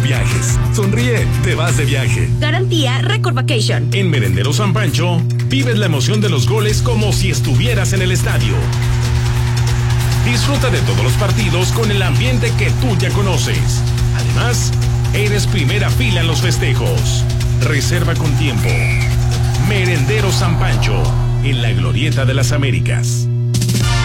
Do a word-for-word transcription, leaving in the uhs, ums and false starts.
viajes. Sonríe, te vas de viaje. Garantía Record Vacation. En Merendero San Pancho, vives la emoción de los goles como si estuvieras en el estadio. Disfruta de todos los partidos con el ambiente que tú ya conoces. Además, eres primera fila en los festejos. Reserva con tiempo. Merendero San Pancho, en la Glorieta de las Américas.